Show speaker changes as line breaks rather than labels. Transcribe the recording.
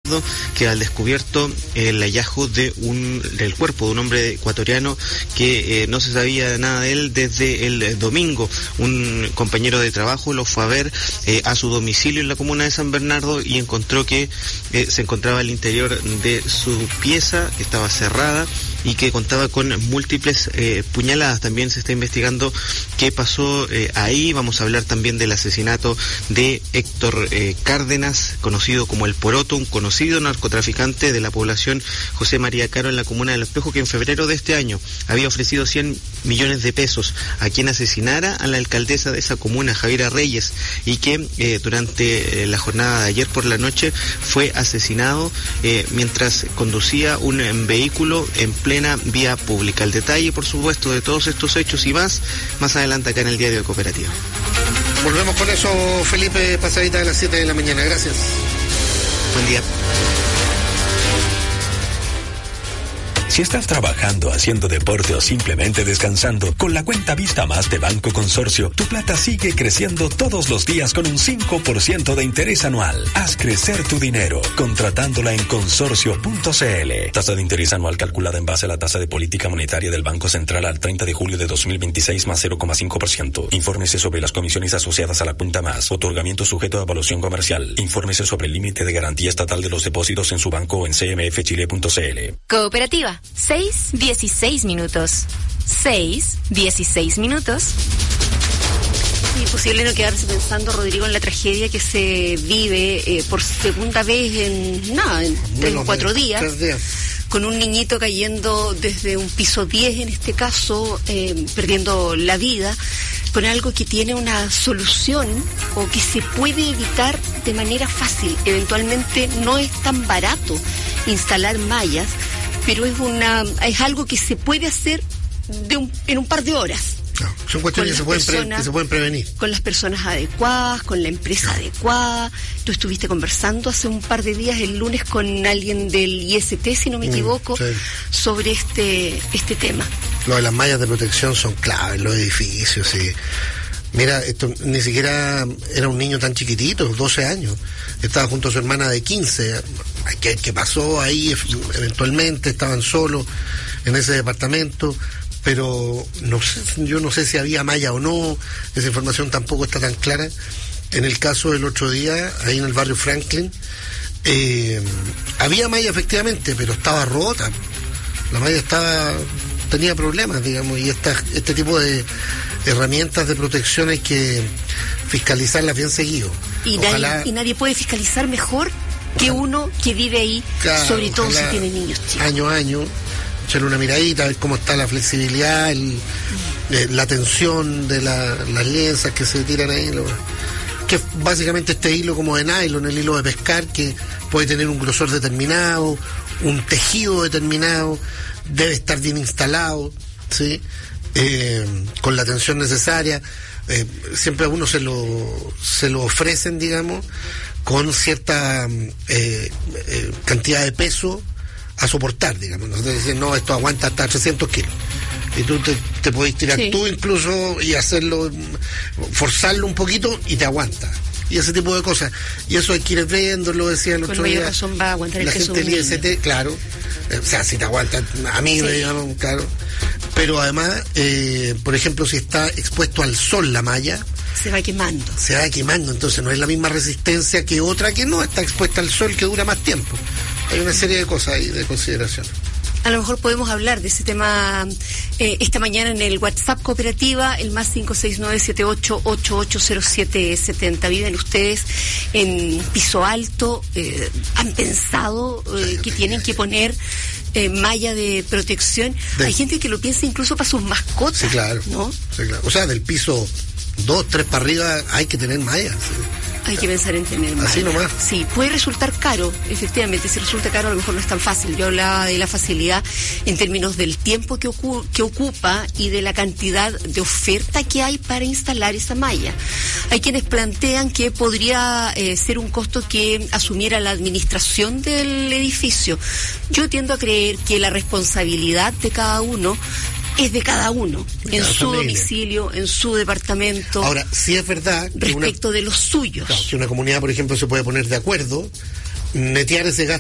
Bernardo queda al descubierto el hallazgo del cuerpo de un hombre ecuatoriano que no se sabía nada de él desde el domingo. Un compañero de trabajo lo fue a ver a su domicilio en la comuna de San Bernardo y encontró que se encontraba al interior de su pieza, que estaba cerrada y que contaba con múltiples puñaladas. También se está investigando qué pasó ahí. Vamos a hablar también del asesinato de Héctor Cárdenas, conocido como El Poroto, un conocido narcotraficante de la población José María Caro en la comuna del Espejo, que en febrero de este año había ofrecido 100 millones de pesos a quien asesinara a la alcaldesa de esa comuna, Javiera Reyes, y que durante la jornada de ayer por la noche fue asesinado mientras conducía un vehículo en plena vía pública. El detalle, por supuesto, de todos estos hechos y más adelante acá en el Diario de Cooperativa.
Volvemos con eso, Felipe, pasadita de las 7 de la mañana. Gracias.
Buen día.
Si estás trabajando, haciendo deporte o simplemente descansando, con la cuenta Vista Más de Banco Consorcio, tu plata sigue creciendo todos los días con un 5% de interés anual. Haz crecer tu dinero contratándola en consorcio.cl. Tasa de interés anual calculada en base a la tasa de política monetaria del Banco Central al 30 de julio de 2026 más 0,5%. Infórmese sobre las comisiones asociadas a la cuenta Más. Otorgamiento sujeto a evaluación comercial. Infórmese sobre el límite de garantía estatal de los depósitos en su banco o en cmfchile.cl.
Cooperativa. 6:16 minutos. 6:16 minutos.
Imposible no quedarse pensando, Rodrigo, en la tragedia que se vive por segunda vez en 3 o 4 días. Con un niñito cayendo desde un piso 10, en este caso, perdiendo la vida, con algo que tiene una solución o que se puede evitar de manera fácil. Eventualmente no es tan barato instalar mallas, pero es algo que se puede hacer en un par de horas.
No, son cuestiones que se pueden prevenir. Con
las personas adecuadas, con la empresa adecuada. Tú estuviste conversando hace un par de días, el lunes, con alguien del IST, si no me equivoco, sí, sobre este tema.
Lo de las mallas de protección son claves, los edificios, sí. Mira, esto ni siquiera era un niño tan chiquitito, 12 años. Estaba junto a su hermana de 15. ¿Qué pasó ahí? Eventualmente estaban solos en ese departamento, pero yo no sé si había malla o no. Esa información tampoco está tan clara. En el caso del otro día, ahí en el barrio Franklin, había malla efectivamente, pero estaba rota. La malla tenía problemas, digamos, y este tipo de herramientas de protección hay que fiscalizarlas bien seguido.
Y nadie puede fiscalizar mejor que uno que vive ahí, claro, sobre todo si tiene niños chicos.
Año a año, echarle una miradita, a ver cómo está la flexibilidad, la tensión de las lienzas que se tiran ahí, que es básicamente este hilo como de nylon, el hilo de pescar, que puede tener un grosor determinado, un tejido determinado, debe estar bien instalado, ¿sí? Con la tensión necesaria. Siempre a uno se lo ofrecen, digamos, con cierta cantidad de peso a soportar, digamos. Nosotros dicen, no, esto aguanta hasta 300 kilos. Y tú te podés tirar tú incluso y hacerlo, forzarlo un poquito y te aguanta. Y ese tipo de cosas. Y eso hay que ir viendo, lo decía el otro día.
Con mayor razón va a aguantar el peso.
La gente del IST, claro. O sea, si te aguanta a mí, digamos, claro. Pero además, por ejemplo, si está expuesto al sol la malla,
se va quemando,
entonces no es la misma resistencia que otra que no está expuesta al sol, que dura más tiempo. Hay una serie de cosas ahí de consideración.
A lo mejor podemos hablar de ese tema esta mañana en el WhatsApp Cooperativa, el más 569-78880770. ¿Viven ustedes en piso alto? ¿Han pensado que tienen que poner malla de protección? Hay gente que lo piensa incluso para sus mascotas.
Sí, claro.
¿No?
Sí, claro. O sea, del piso 2, 3 para arriba hay que tener mallas. Sí.
Hay que pensar en tener mallas.
Así nomás.
Sí, puede resultar caro, efectivamente. Si resulta caro, a lo mejor no es tan fácil. Yo hablaba de la facilidad en términos del tiempo que ocupa y de la cantidad de oferta que hay para instalar esa malla. Hay quienes plantean que podría ser un costo que asumiera la administración del edificio. Yo tiendo a creer que la responsabilidad de cada uno es de cada uno, en su domicilio, en su departamento.
Ahora, sí es verdad que
respecto de los suyos.
Claro, que una comunidad, por ejemplo, se puede poner de acuerdo, netear ese gasto